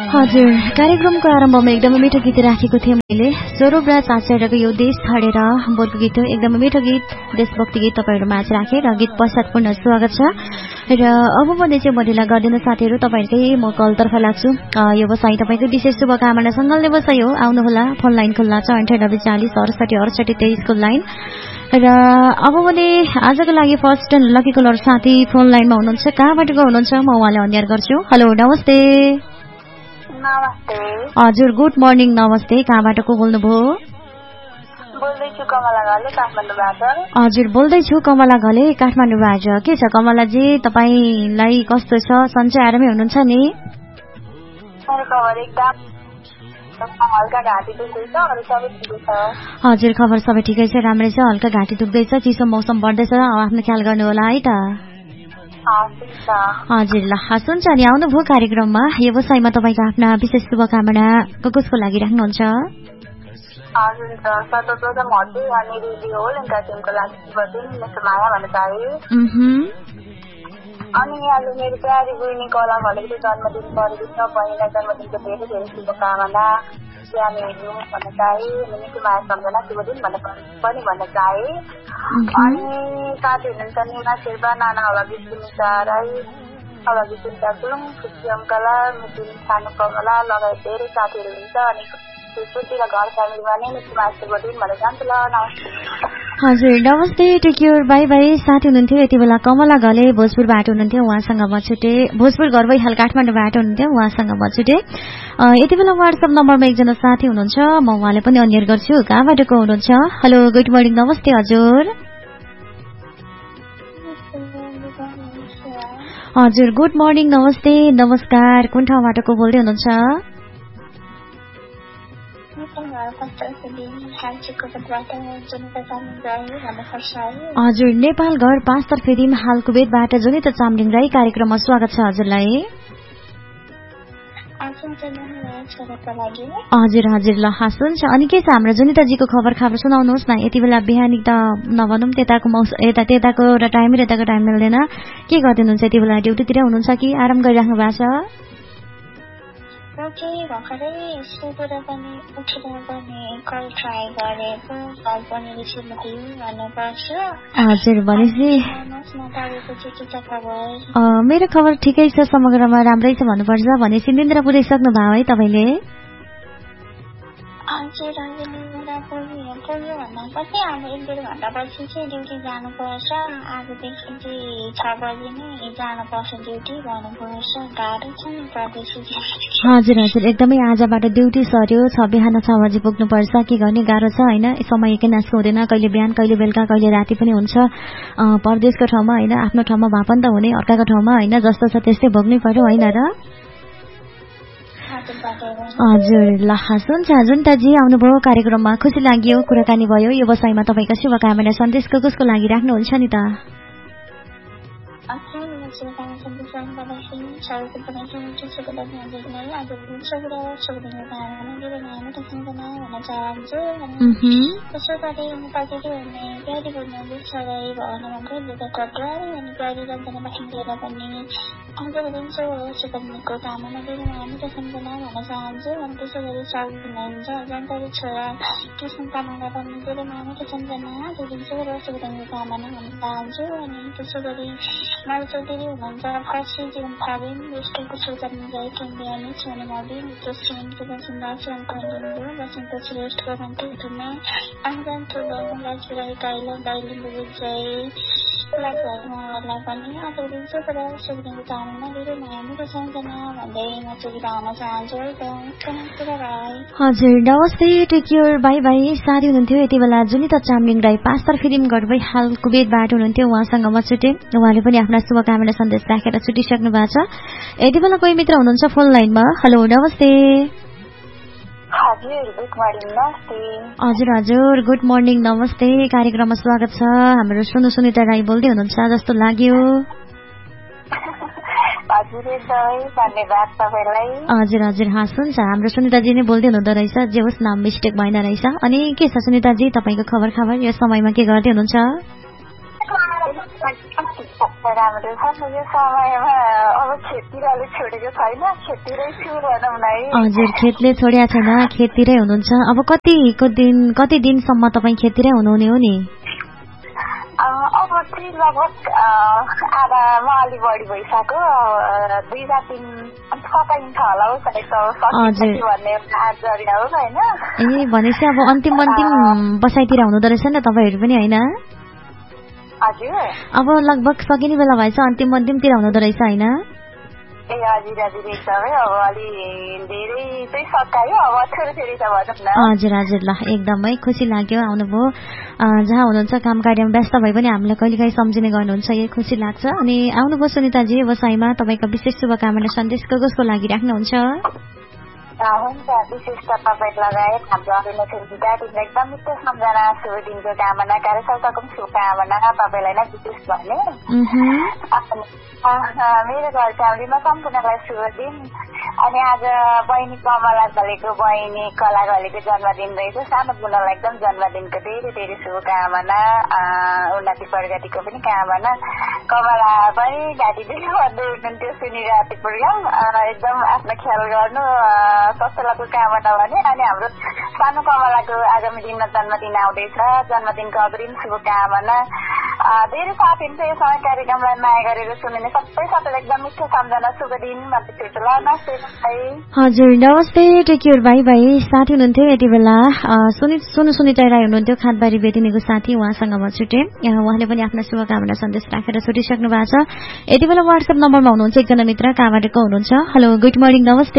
हजुर, कार्यक्रमको आरम्भमा एकदमै मिठो गीत राखेको थिएँ मैले। सौरभराज आचार्यको यो देश छाडेर बोलको गीत हो। एकदमै मिठो गीत, देशभक्ति गीत तपाईँहरू माझ राखेँ र गीत पश्चात पूर्ण स्वागत छ। र अब भने चाहिँ बढीला गर्दैन साथीहरू, तपाईँहरूकै म कलतर्फ लाग्छु। यो बसाई तपाईँको विशेष शुभकामना सङ्कल्प बसाइ हो। आउनुहोला, फोन लाइन खुल्ला छ 9840 68 68 23 को लाइन। र अब भने आजको लागि फर्स्ट लकी कलर साथी फोन लाइनमा हुनुहुन्छ। कहाँबाट हुनुहुन्छ म उहाँलाई अन्यार गर्छु। हेलो, नमस्ते। नमस्ते। हजुर, गुड मर्निङ। नमस्ते, कहाँबाट को बोल्नुभयो? बोल्दैछु कमला घले काठमाडौँबाट। हजुर, बोल्दैछु कमला घले काठमाडौँबाट। के छ कमलाजी, तपाईँलाई कस्तो छ? सन्चै आरामै हुनुहुन्छ नि? मेरो खबर एकदम हल्का घाँटी दुख्दैछ, अरू सबै ठिकै छ। हजुर, खबर सबै ठिकै छ, राम्रै छ। हल्का घाँटी दुख्दैछ, चिसो मौसम बढ्दैछ, आफ्नो ख्याल गर्नु होला है त। हजुर, ल सुन्छ नि, आउनुभयो कार्यक्रममा। व्यवसायमा तपाईँको आफ्ना विशेष शुभकामना कसको लागि राख्नुहुन्छ? हजुर, सर्वप्रथम हजुर अनि रेडियो होल एन्टरटेनमेन्टको लागि शुभदिन माया भन्न चाहे। अनि आज मेरो प्यारी बहिनी कला घलेको जन्मदिन परेको छ। बहिनीलाई जन्मदिनको धेरै धेरै शुभकामना ज्ञानीहरू भन्न चाहे। निकै माया सम्झना शुभदिन पनि भन्न चाहे। अनि साथी हुनुहुन्छ निमा शेर्पा, नाना अभागी सुनिता राई, अभागी सुनिता गुरुङ, खुसी अङ्कला, मिथुन सानो कमला लगायत धेरै साथीहरू हुनुहुन्छ। अनि सुश्रुति र घर फ्यामिलीमा नै निकै माया शुभदिन भन्न चाहन्छु। ल, नमस्ते। हजुर, नमस्ते, टेक केयर, बाई बाई। साथी हुनुहुन्थ्यो यति बेला कमला घले, भोजपुरबाट हुनुहुन्थ्यो, उहाँसँग म छुटे। भोजपुर घर भइहाल काठमाडौँबाट हुनुहुन्थ्यो, उहाँसँग म छुटे। यति बेला वाट्सएप नम्बरमा एकजना साथी हुनुहुन्छ, म उहाँले पनि अन्यर गर्छु। कहाँबाट को हुनुहुन्छ? Hello, good morning. नमस्ते हजुर। हजुर, गुड मर्निङ, नमस्ते, नमस्कार। कुन ठाउँबाट को बोल्दै हुनुहुन्छ? हजुर, नेपाल घर 5 तर्फेदिम हाल कुवेतबाट जोनिता चामलिङ राई, कार्यक्रममा स्वागत छ हजुरलाई। हजुर हजुर, ल हुन्छ। अनि के छ हाम्रो जोनिताजीको खबर सुनाउनुहोस् न। यति बेला बिहानी त नभनौँ, त्यताको टाइम र यताको टाइम मिल्दैन। के गरिदिनुहुन्छ यति बेला? ड्युटीतिर हुनुहुन्छ कि आराम गरिराख्नु भएको छ? हजुर, भनेपछि मेरो खबर ठिकै छ, समग्रमा राम्रै छ भन्नुपर्छ। भनेपछि निन्द्रा पुऱ्याइसक्नु भयो है तपाईँले? हजुर हजुर, एकदमै आजबाट ड्युटी सर्यो छ, बिहान 6 बजी पुग्नुपर्छ। के गर्ने, गाह्रो छ होइन। समय एकै नासको हुँदैन, कहिले बिहान कहिले बेलुका कहिले राति पनि हुन्छ। परदेशको ठाउँमा होइन, आफ्नो ठाउँमा भए पनि त हुने, अर्काको ठाउँमा होइन, जस्तो छ त्यस्तै भोग्नै पर्यो होइन र? हजुर, ल हुन्छ। जुन्ताजी आउनुभयो कार्यक्रममा, खुसी लाग्यो, कुराकानी भयो। यो व्यवसायमा तपाईँका शुभकामना सन्देश कसको लागि राख्नुहुन्छ नि त? हजुर, नमस्ते, टेक केयर, बाई बाई। साथी हुनुहुन्थ्यो यति बेला जोनिता चामलिङ राई, 5 तर्फेदिम गढबै हाल कुवेतबाट हुनुहुन्थ्यो, उहाँसँग म छुटे। उहाँले पनि आफ्ना शुभकामना सन्देश राखेर छुटिसक्नु भएको छ। यति बेला कोही मित्र हुनुहुन्छ फोन लाइनमा। हेलो, नमस्ते। हजुर हजुर, गुड मर्निङ, नमस्ते, कार्यक्रममा स्वागत छ। हाम्रो सुनिता राई बोल्दै हुनुहुन्छ जस्तो लाग्यो। हजुर हजुर, हुन्छ। हाम्रो सुनिताजी नै बोल्दै हुनुहुँदो रहेछ, जे होस् नाम मिस्टेक भएन रहेछ। अनि के छ सुनिताजी, तपाईँको खबर यो समयमा के गर्दै हुनुहुन्छ? राम्रो छ यो समयमा अब खेतीले छोडेको छैन खेतीरै छु भनौँ न है हजुर खेतले छोडेको छैन खेततिरै हुनुहुन्छ अब कति दिनसम्म तपाईँ खेततिरै हुनुहुने हो नि अब चाहिँ लगभग आधामा अलि बढी भइसक्यो 2-4 दिन सकाइन्छ होला हौ सायद भन्ने जरिया हो होइन ए भनेपछि अब अन्तिम बसाइतिर हुनुहुँदो रहेछ नि त तपाईँहरू पनि होइन हजुर अब लगभग सकिने बेला भएछ अन्तिमतिर हुनुहुँदो रहेछ होइन ए हजुर एकदमै अब अलि धेरै चाहिँ सकायो अब थोरै छ भनौँ न हजुर ल एकदमै खुसी लाग्यो आउनुभयो जहाँ हुनुहुन्छ काम कार्यमा व्यस्त भए पनि हामीलाई कहिलेकाहीँ सम्झिने गर्नुहुन्छ यही खुसी लाग्छ अनि आउनुभयो सुनिताजी व्यवसायमा तपाईँको विशेष शुभकामना सन्देश कसको लागि राख्नुहुन्छ हुन्छ विशेष त तपाईँ लगायत हाम्रो अभिनेत्री एकदम मिठो सम्झना शुभ दिनको कामना कार्यशालाको पनि शुभकामना तपाईँलाई नै विशेष भने मेरो घर फ्यामिलीमा सम्पूर्णलाई शुभ दिन अनि आज बहिनी कमला घलेको बहिनी कला घलेको जन्मदिन रहेछ सानो बुनालाई एकदम जन्मदिनको धेरै शुभकामना उन्नति प्रगतिको पनि कामना कमला पनि घाँटी दिनु भन्दै हुनुहुन्थ्यो सुनिरहेको थियो प्रोग्राम एकदम आफ्नो ख्याल गर्नु ससलाको कामना भने अनि हाम्रो सानो कमलाको आगामी दिनमा जन्मदिन आउँदैछ जन्मदिनको अग्रिम शुभकामना धेरै साथीहरू चाहिँ यो समय कार्यक्रमलाई माया गरेर सुनिने सबैलाई एकदम मिठो सम्झना शुभ दिन भन्दैछु ल नमस्ते हजुर नमस्ते टेक केयर बाई साथी हुनुहुन्थ्यो यति बेला सुनिता राई हुनुहुन्थ्यो खातबारी बेतिनीको साथी उहाँसँग म छुटेँ उहाँले पनि आफ्नो शुभकामना सन्देश राखेर छुटिसक्नु भएको छ यति बेला व्हाट्सएप नम्बरमा हुनुहुन्छ एकजना मित्र कहाँबाट को हुनुहुन्छ हेलो गुड मर्निङ नमस्ते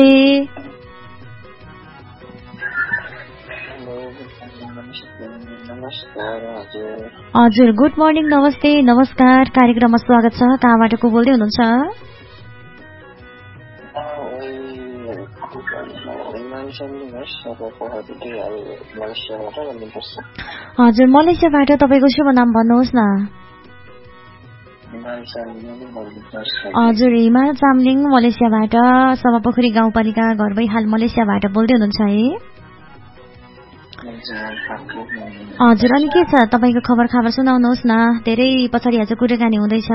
हजुर गुड मर्निङ नमस्ते नमस्कार कार्यक्रममा स्वागत छ कहाँबाट को बोल्दै हुनुहुन्छ हजुर मलेसियाबाट तपाईँको शुभ नाम भन्नुहोस् न हजुर हिमाल चामलिङ मलेसियाबाट सभापोखरी गाउँपालिका घरबै हाल मलेसियाबाट बोल्दै हुनुहुन्छ है हजुर अनि के छ तपाईँको खबर सुनाउनुहोस् न धेरै पछाडि आज कुराकानी हुँदैछ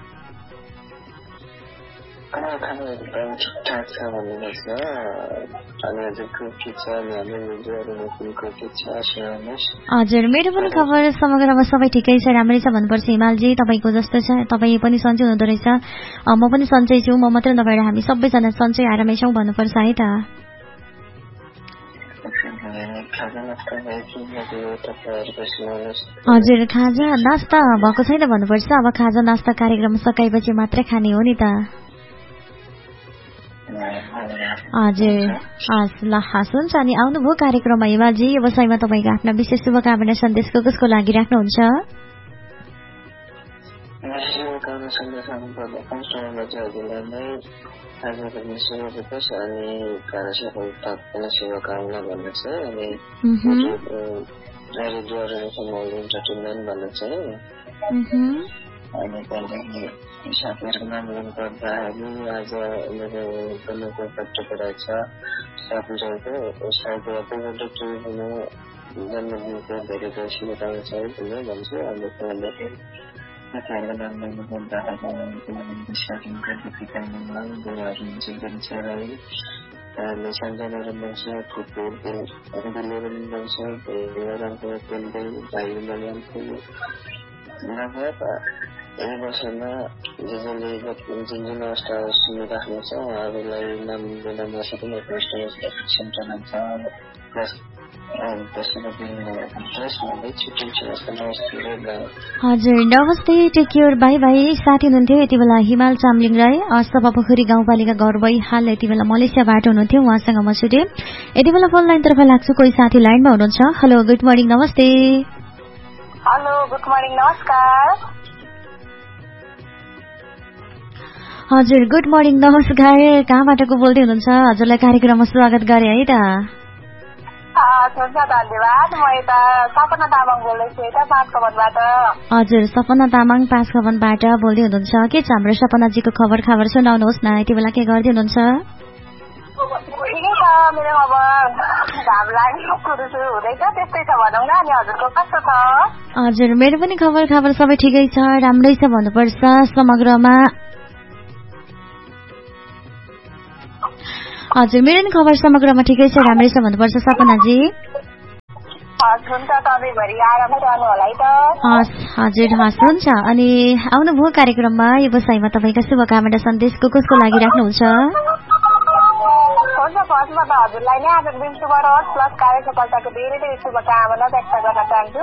हजुर मेरो पनि खबर समग्रमा सबै ठिकै छ राम्रै छ भन्नुपर्छ हिमालजी तपाईँको जस्तो छ तपाईँ पनि सन्चै हुँदो रहेछ म पनि सन्चै छु म मात्रै नभएर हामी सबैजना सन्चै आरामै छौँ भन्नुपर्छ है त हजुर खाजा नास्ता भएको छैन भन्नुपर्छ अब खाजा नास्ता कार्यक्रम सकाएपछि मात्रै खाने हो नि त हजुर हस् ल हस् हुन्छ अनि आउनुभयो कार्यक्रममा हिमालजी व्यवसायमा तपाईँको आफ्ना विशेष शुभकामना सन्देश कसको लागि राख्नुहुन्छ शुभकामना भन्नु छ अनि अनि साथीहरूको नाम लिनुपर्दा आज मेरो गनको पत्र पढाएको छ साथीहरूको जन्मदिनको धेरै धेरै शुभकामना छ भन्छु अनि साथीहरूको नाम लिनुपर्दा सम्झना बन्छ फुटबल बन्छ भाइ यही वर्षमा जसले जुन अवस्था सुनिराख्नु छ उहाँहरूलाई नाम लिन नसकिने सम्झना छ हजुर नमस्ते टेक केयर बाई साथी हुनुहुन्थ्यो यति बेला हिमाल चामलिङ राई सभापोखरी गाउँपालिका घर भई हाल यति बेला मलेसियाबाट हुनुहुन्थ्यो उहाँसँग म छुटेँ यति बेला फोन लाइनतर्फ लाग्छु कोही साथी लाइनमा हुनुहुन्छ हेलो गुड मर्निङ नमस्ते हेलो गुड मर्निङ नमस्कार हजुर गुड मर्निङ नमस्कार कहाँबाट को बोल्दै हुनुहुन्छ हजुरलाई कार्यक्रममा स्वागत गरे है त धन्यवाद म यता सपना तामाङ बोल्दैछु यता पाँचखबनबाट हजुर सपना तामाङ पाँचखबनबाट बोल्दै हुनुहुन्छ के छ हाम्रो सपनाजीको खबर सुनाउनुहोस् न यति बेला के गर्दै हुनुहुन्छ ठिकै छ मेरो खबर घाम लाग्यो सुरु हुँदैछ त्यस्तै छ भनौँ न। अनि हजुरको कस्तो छ? हजुर मेरो पनि खबर सबै ठिकै छ, राम्रै छ भन्नुपर्छ समग्रमा। हजुर मेरो पनि खबर समग्रमा ठिकै छ, राम्रै छ भन्नुपर्छ सपनाजी। हुन्छ सधैँभरि आरामै रहनु होला है त। हजुर हस् हुन्छ। अनि आउनुभयो कार्यक्रममा व्यवसायमा तपाईँका शुभकामना सन्देश कसको लागि राख्नुहुन्छ? हुन्छ फर्स्टमा त हजुरलाई नै आजको दिन शुभ रहोस् प्लस कार्य सफलताको धेरै धेरै शुभकामना व्यक्त गर्न चाहन्छु।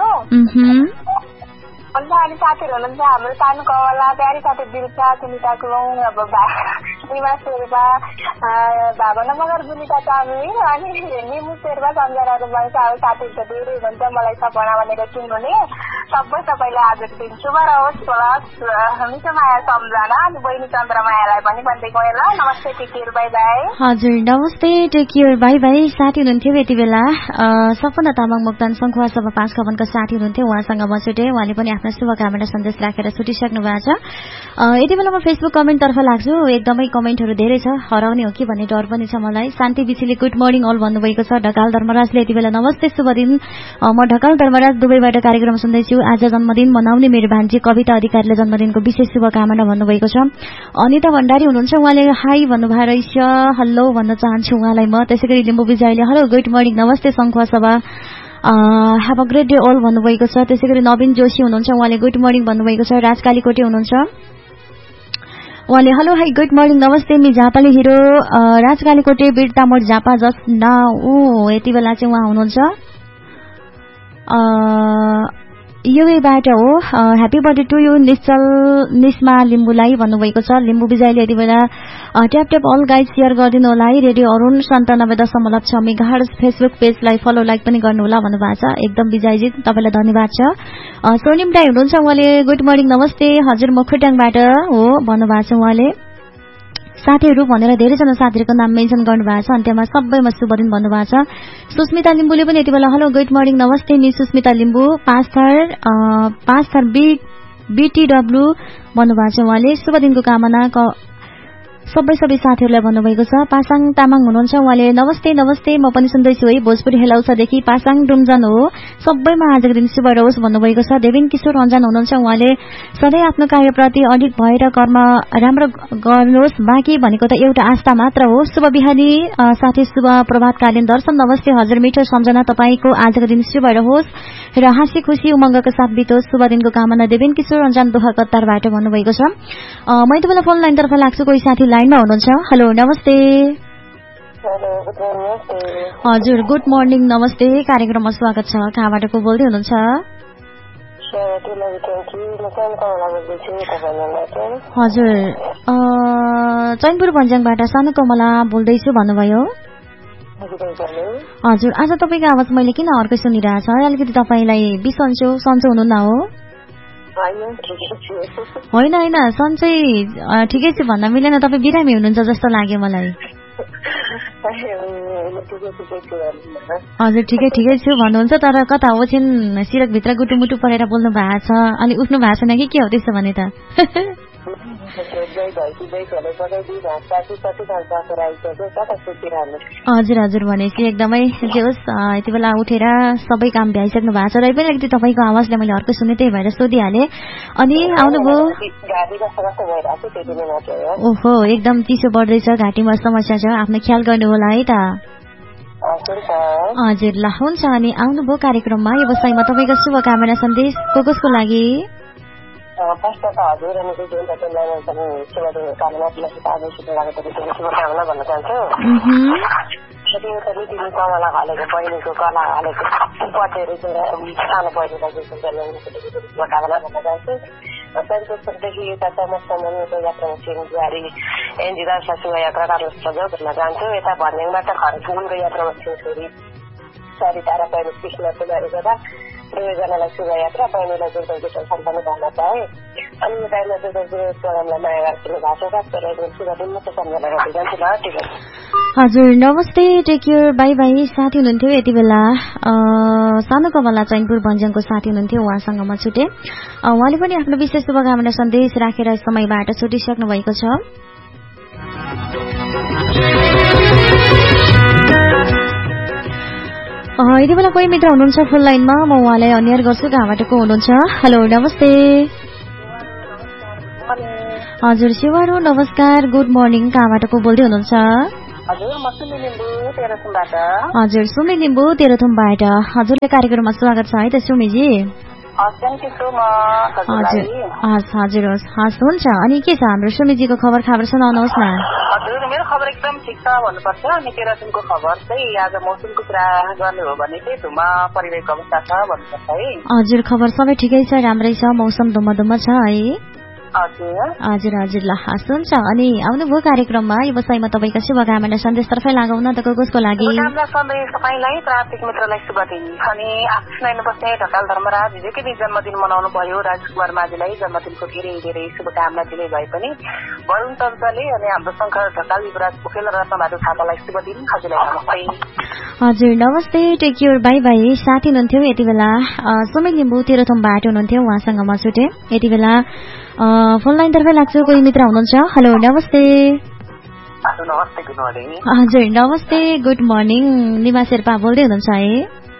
अन्त अनि साथीहरू हुनुहुन्छ हाम्रो सानो कवला प्यारी साथी दिलसा सुनिता कुलौं अब निमा शेर्पा भावना मगर बुनिता चामी अनि निमु शेर्पा सम्झनाहरू भएछ अब साथीहरू त धेरै हुनुहुन्छ मलाई सपना भनेर चिन्नुहुने सबैलाई आजको दिन शुभ रहोस् प्लस मिठो माया सम्झना अनि बहिनी चन्द्रमायालाई पनि भन्दै गएँ ल। नमस्ते टेक केयर बाई बाई। हजुर नमस्ते टेक केयर बाई बाई। साथी हुनुहुन्थ्यो यति बेला सपना तामाङ मोक्तान सङ्खुवा सभा 5 खबनका साथी हुनुहुन्थ्यो, उहाँसँग म छुटेँ, उहाँले पनि आफ्नो शुभकामना सन्देश राखेर छुटिसक्नु भएको छ। यति बेला म फेसबुक कमेन्टतर्फ लाग्छु, एकदमै कमेन्टहरू धेरै छ, हराउने हो कि भन्ने डर पनि छ मलाई। शान्ति बिसीले गुड मर्निङ अल भन्नुभएको छ। ढकाल धर्मराजले यति बेला नमस्ते शुभ दिन, म ढकाल धर्मराज दुबईबाट कार्यक्रम सुन्दैछु, आज जन्मदिन मनाउने मेरो भान्जी कविता अधिकारीले जन्मदिनको विशेष शुभकामना भन्नुभएको छ। अनिता भण्डारी हुनुहुन्छ, उहाँले हाई भन्नुभएको रहेछ, हल्लो भन्न चाहन्छु उहाँलाई म। त्यसै गरी लिम्बू विजयले हेलो गुड मर्निङ नमस्ते सङ्खुवा सभा have a great day all भन्नुभएको छ। त्यसै गरी नवीन जोशी हुनुहुन्छ, उहाँले गुड मर्निङ भन्नुभएको छ। राज कालीकोटे हुनुहुन्छ, उहाँले हेलो हाई गुड मर्निङ नमस्ते मि झापाले हिरो राज कालीकोटे बिरता मोड झापा जस्ट नाउ यति बेला चाहिँ उहाँ हुनुहुन्छ युएबाट हो। Happy birthday to you Nisma लिम्बूलाई भन्नुभएको छ। लिम्बू विजयले यति बेला tap tap all guide share गरिदिनु होला है। Radio Arun 97.6 megahertz Facebook पेजलाई follow like पनि गर्नुहोला भन्नुभएको छ। एकदम विजयजी तपाईँलाई धन्यवाद छ। स्वर्णिम दाई हुनुहुन्छ, उहाँले गुड मर्निङ नमस्ते हजुर म खोटाङबाट हो भन्नुभएको छ। उहाँले साथीहरू भनेर धेरैजना साथीहरूको नाम मेन्सन गर्नुभएको छ, अन्त्यमा सबैमा शुभ दिन भन्नुभएको छ। सुस्मिता लिम्बूले पनि यति बेला हेलो गुड मर्निङ नमस्ते नि सुस्मिता लिम्बू पाँचथर BTW भन्नुभएको छ। उहाँले शुभ दिनको कामना सबै साथीहरूलाई भन्नुभएको छ। पासाङ तामाङ हुनुहुन्छ, उहाँले नमस्ते नमस्ते म पनि सुन्दैछु है भोजपुरी हेलाउसादेखि पासाङ डुम्जन हो, सबैमा आजको दिन शुभ रहोस् भन्नुभएको छ। देवेन किशोर रञ्जन हुनुहुन्छ, उहाँले सधैँ आफ्नो कार्यप्रति अडिग भएर कर्म राम्रो गर्नुहोस्, बाँकी भनेको त एउटा आस्था मात्र हो। शुभ बिहानी साथी शुभ प्रभातकालीन दर्शन नमस्ते हजुर मिठो सम्झना तपाईँको आजको दिन शुभ रहोस् र हाँसी खुसी उमङ्गका साथ बितोस्, शुभ दिनको कामना देवेन किशोर रञ्जन दोहा कतारबाट भन्नुभएको छ। म यति बेला फोन लाइनतर्फ लाग्छु, कोही साथी लाइनमा हुनुहुन्छ। हेलो नमस्ते। हजुर गुड मर्निङ नमस्ते, कार्यक्रममा स्वागत छ, कहाँबाट को बोल्दै हुनुहुन्छ? हजुर चैनपुर भन्ज्याङबाट सानो कमला बोल्दैछु भन्नुभयो। हजुर आज तपाईँको आवाज मैले किन अर्कै सुनिरहेको छ? अलिकति तपाईँलाई बिसन्चो हुनुहुन्न हो? होइन सन्चै ठिकै छु भन्न मिलेन, तपाईँ बिरामी हुनुहुन्छ जस्तो लाग्यो मलाई। हजुर ठिकै छु भन्नुहुन्छ, तर कता ओछिन सिरकभित्र गुटुमुटु परेर बोल्नु भएको छ, अनि उठ्नु भएको छैन कि के हो त्यसो भने त? हजुर भनेपछि एकदमै जे होस् यति बेला उठेर सबै काम भ्याइसक्नु भएको छ। र पनि अलिकति तपाईँको आवाजले मैले अर्को सुने, त्यही भएर सोधिहालेँ। अनि आउनुभयो? ओहो एकदम चिसो बढ्दैछ, घाँटीमा समस्या छ, आफ्नो ख्याल गर्नु होला है त। हजुर ल हुन्छ। अनि आउनुभयो कार्यक्रममा व्यवसायमा तपाईँको शुभकामना सन्देश कसको लागि? फर्स्ट त हजुर अनि शुभकामना भन्न चाहन्छु। कमला घलेको बहिनीको कला घलेको बर्थडे सानो बहिनीलाई शुभकामना भन्न चाहन्छु। सन्तोषदेखि यता चमकसम्मको यात्रामा सिंहबारी एनजी दार्सा शुभ यात्रा राम्रो सजाउ भन्न चाहन्छु। यता भन्ज्याङबाट खरसाङको यात्रामा छोरी सरिता र पहिलो कृष्ण सुधारी गर्दा दुवैजनालाई शुभ यात्रा, बहिनीलाई दुर्गा विजय सम्पन्न भन्न चाहे। अनि यो टाइममा दुर्गा प्रोग्रामलाई माया गरिदिनु भएको छ, शुभ दिन म सम्झना गर्दै जान्छु ल। ठिक छ हजुर नमस्ते टेक केयर बाई बाई। साथी हुनुहुन्थ्यो यति बेला सानो कमला चैनपुर भन्ज्याङको साथी हुनुहुन्थ्यो, उहाँसँग म छुटेँ। उहाँले पनि आफ्नो विशेष शुभकामना सन्देश राखेर समयबाट छुटिसक्नु भएको छ। यति बेला कोही मित्र हुनुहुन्छ फुल लाइनमा, म उहाँलाई अनियर गर्छु कहाँबाट को हुनुहुन्छ। हेलो नमस्ते। हजुर शिवहरू नमस्कार, गुड मर्निङ, कहाँबाट को बोल्दै हुनुहुन्छ? हजुर सुमी लिम्बू तेह्रथुमबाट। हजुरले कार्यक्रममा स्वागत छ है त सुमीजी। हजुर हस् हुन्छ। अनि के छ हाम्रो सुमीजीको खबर सुनाउनुहोस् न। हजुर मेरो खबर एकदम ठिक छ भन्नुपर्छ। अनि तेह्रथुमको खबर चाहिँ आज मौसमको कुरा गर्ने हो भने चाहिँ धुम्म परिरहेको अवस्था छ भन्नुपर्छ है। हजुर खबर सबै ठिकै छ, राम्रै छ, मौसम धुम्म छ है। हजुर ल हस् हुन्छ। अनि आउनुभयो कार्यक्रममा व्यवसायमा तपाईँका शुभकामना सन्देशतर्फै लागौँ न त कसको लागि? शुभकामना सन्देश तपाईँलाई प्राप्तिक मित्रलाई शुभ दिन। अनि आफ्नो बस्ने ढकाल धर्मराज हिजोकै दिन जन्मदिन मनाउनु भयो। राजकुमार माझीलाई जन्मदिनको धेरै धेरै शुभकामना दिँदै भए पनि वरुण चञ्चले अनि हाम्रो शङ्कर ढकाल युवराज पोखेल र रत्नबहादुर थापालाई शुभ दिन। हजुरलाई नमस्ते। हजुर नमस्ते, टेक केयर, बाई बाई। साथी हुनुहुन्थ्यो यति बेला सुमी लिम्बू तेह्रथुमबाट हुनुहुन्थ्यो, उहाँसँग म छुटेँ। यति बेला फोन लाइन तर्फै लाग्छु, कोही मित्र हुनुहुन्छ। हेलो नमस्ते। हजुर नमस्ते, गुड मर्निङ, निमा शेर्पा बोल्दै हुनुहुन्छ है?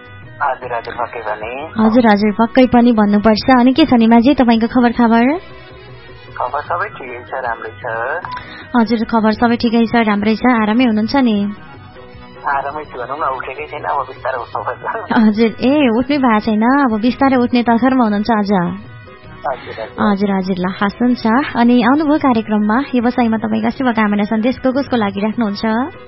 हजुर पक्कै पनि भन्नुपर्छ। अनि के छ निमाजी तपाईँको खबर? हजुर खबर सबै ठिकै छ, राम्रै छ, आरामै हुनुहुन्छ नि? हजुर उठ्नै भएको छैन, अब बिस्तारै उठ्ने तर्खरमा हुनुहुन्छ अझ? हजुर ल हस् हुन्छ। अनि आउनुभयो कार्यक्रममा व्यवसायमा तपाईँका शुभकामना सन्देश कसको लागि राख्नुहुन्छ?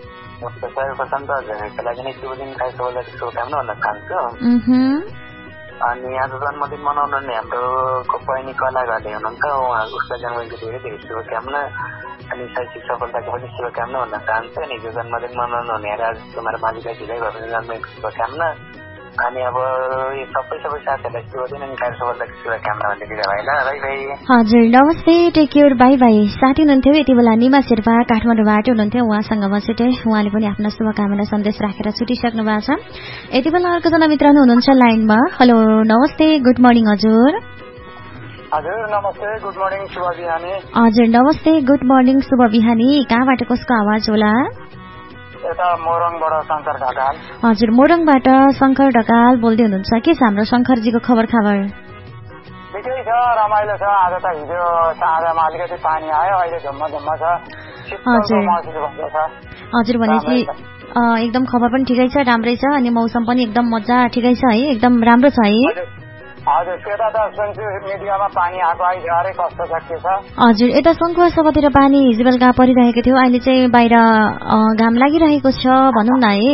अनि आज जन्मदिन मनाउनु नि हाम्रो बहिनी कला घरले हुनुहुन्छ, उसको जन्मदिनको धेरै धेरै शुभकामना अनि शैक्षिक सफलताको पनि शुभकामना भन्न चाहन्छु। अनि हिजो जन्मदिन मनाउनु हुने राजकुमार माझीलाई ढिलै भए पनि जन्मेको शुभकामना। अनि अब यो सबै साथीहरूलाई शुभ दिन अनि कार्य सफलताको शुभकामना भन्ने दिँदा भाइ ल, बाई बाई। हजुर नमस्ते, टेक केयर, बाई बाई। साथी हुनुहुन्थ्यो यति बेला निमा शेर्पा काठमाडौँबाट हुनुहुन्थ्यो, उहाँसँग म छुटेँ। उहाँले पनि आफ्ना शुभकामना सन्देश राखेर छुटिसक्नु भएको छ। यति बेला अर्कोजना मित्र हुनुहुन्छ लाइनमा। हेलो नमस्ते, गुड मर्निङ हजुर। हजुर नमस्ते, गुड मर्निङ, शुभ बिहानी। हजुर नमस्ते, गुड मर्निङ, शुभ बिहानी। कहाँबाट कसको आवाज होला? हजुर मोरङबाट शङ्कर ढकाल बोल्दै हुनुहुन्छ। के छ हाम्रो शङ्करजीको खबर? ठिकै छ, रमाइलो छ। आज त हिजो साँझमा अलिकति पानी आयो, अहिले धुम्म छ। हजुर भनेपछि एकदम खबर पनि ठिकै छ, राम्रै छ। अनि मौसम पनि एकदम मजा ठिकै छ है, एकदम राम्रो छ है? हजुर त्यता त सुन्छु मिडियामा पानी आएको आइदियो, अरे कस्तो छ के छ? हजुर यता सङ्खुवा सभातिर पानी हिजो बेलुका परिरहेको थियो, अहिले चाहिँ बाहिर घाम लागिरहेको छ भनौँ न है।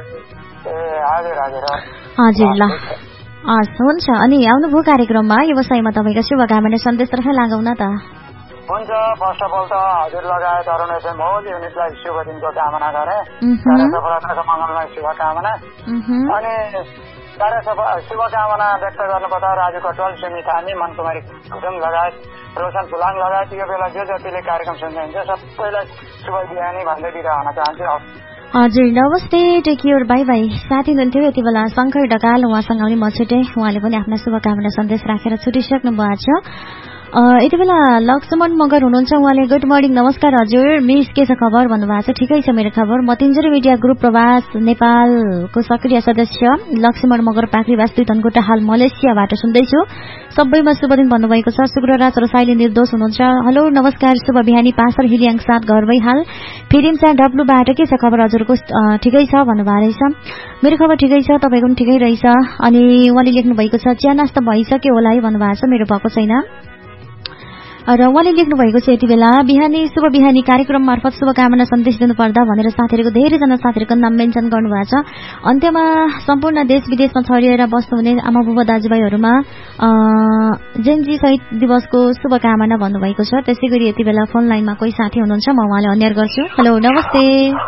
हजुर ल हस् हुन्छ। अनि आउनुभयो कार्यक्रममा व्यवसायमा तपाईँको शुभकामना सन्देशतर्फ लागौँ न त। हुन्छ, फर्स्ट अफ अल त हजुर लगायत अरुण एफएम होल युनिटलाई शुभ दिनको कामना गरे, सफलताको मङ्गलमय शुभकामना। अनि शुभकामना व्यक्त गर्नुपर्दा राजु कटवाल, सुमी थामी, मनकुमारी कुटुङ लगायत रोशन फुलाङ लगायत यो बेला जो जतिले कार्यक्रम सुन्दै हुन्छ सबैलाई शुभ बिहानी भन्दै बिदा हुन चाहन्छु। हजुर नमस्ते, टेक केयर, बाई बाई। साथी हुनुहुन्थ्यो यति बेला शङ्कर ढकाल, उहाँसँग पनि म छुटेँ। उहाँले पनि आफ्ना शुभकामना सन्देश राखेर छुटिसक्नु भएको छ। यति बेला लक्ष्मण मगर हुनुहुन्छ, उहाँले गुड मर्निङ, नमस्कार हजुर, मिस के छ खबर भन्नुभएको छ। ठिकै छ मेरो खबर। म तिनजरी मिडिया ग्रुप प्रवास नेपालको सक्रिय सदस्य लक्ष्मण मगर पाखरीवास 2 तनकोटा हाल मलेसियाबाट सुन्दैछु। सबैमा शुभ दिन भन्नुभएको छ। शुक्रराज रसाइली निर्दोष हुनुहुन्छ। हेलो नमस्कार, शुभ बिहानी, पासर हिलियाङ साथ घर भई हाल फिरिम्सा डब्लुबाट के छ खबर हजुरको? ठिकै छ भन्नुभएको रहेछ। मेरो खबर ठिकै छ, तपाईँको पनि ठिकै रहेछ। अनि उहाँले लेख्नु भएको छ चिया नास्ता भइसक्यो होला है भन्नुभएको छ, मेरो भएको छैन। र उहाँले लेख्नु भएको छ यति बेला बिहानी शुभ बिहानी कार्यक्रम मार्फत शुभकामना सन्देश दिनुपर्दा भनेर साथीहरूको धेरैजना साथीहरूको नाम मेन्सन गर्नुभएको छ। अन्त्यमा सम्पूर्ण देश विदेशमा छरिएर बस्नुहुने आमा बुबा दाजुभाइहरूमा जेनजी शहीद दिवसको शुभकामना भन्नुभएको छ। त्यसै गरी यति बेला फोन लाइनमा कोही साथी हुनुहुन्छ, म उहाँलाई अन्यर गर्छु। हेलो नमस्ते।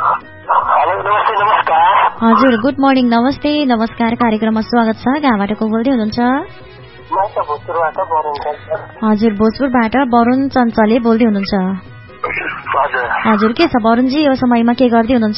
हजुर गुड मर्निङ, नमस्ते नमस्कार, कार्यक्रममा स्वागत छ। कहाँबाट को बोल्दै हुनुहुन्छ? हजुर भोजपुरबाट वरुण चञ्चले बोल्दै हुनुहुन्छ। हजुर के छ वरुणजी, यो समयमा के गर्दै हुनुहुन्छ?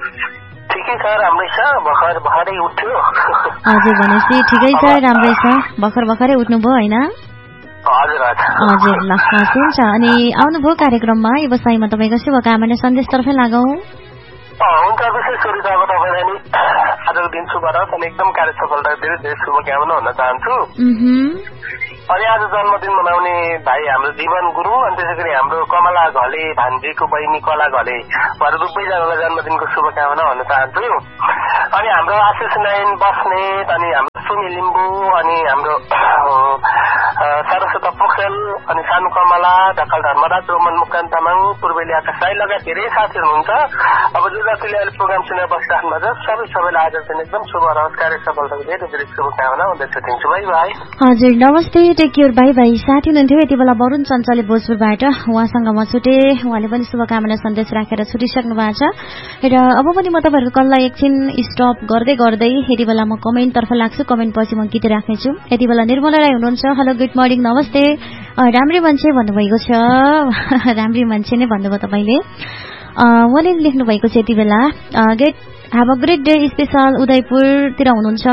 हजुर भनेपछि ठिकै छ, राम्रै छ, भर्खरै उठ्नुभयो होइन? हजुर ल हस् हुन्छ। अनि आउनुभयो कार्यक्रममा व्यवसायमा तपाईँको शुभकामना सन्देशतर्फ लागौँ। हुन्छ, विशेष गरी त अब तपाईँलाई नि आजको दिन शुभ रहोस् अनि एकदम कार्य सफलताको धेरै धेरै शुभकामना भन्न चाहन्छु। अनि आज जन्मदिन मनाउने भाइ हाम्रो जीवन गुरु अनि त्यसै गरी हाम्रो कमला घले भान्जीको बहिनी कला घले उहाँहरू दुवैजनालाई जन्मदिनको शुभकामना भन्न चाहन्छु। अनि हाम्रो आशिष नारायण बस्नेत अनि हाम्रो सुमी लिम्बू अनि हाम्रो सरस्वता पोखरेल अनि सानु कमला ढकाल धर्मराज रोमन मुक्तान तामाङ पूर्वेली आकाश राई लगायत धेरै साथीहरू हुनुहुन्छ। अब जो जतिले अहिले प्रोग्राम सुनेर बसिराख्नु भएको छ सबैलाई आज चाहिँ एकदम शुभ रहोस् कार्य सफलताको धेरै धेरै शुभकामना हुँदै छुट्टिन्छु। By by. हजुर नमस्ते टेक केयर बाई बाई। साथी हुनुहुन्थ्यो यति बेला वरुण चञ्चले भोजपुरबाट, उहाँसँग म छुटे, उहाँले पनि शुभकामना सन्देश राखेर छुटिसक्नु भएको छ। र अब पनि म तपाईँहरूको कललाई एकछिन स्टप गर्दै गर्दै यति बेला म कमेन्टतर्फ लाग्छु, कमेन्ट पछि म गीत राख्नेछु। यति बेला निर्मला राई हुनुहुन्छ, हेलो गुड मर्निङ नमस्ते, राम्री मान्छे भन्नुभएको छ, राम्री मान्छे नै भन्नुभयो तपाईँले। उहाँले लेख्नु भएको छ यति बेला great have a great day special उदयपुरतिर हुनुहुन्छ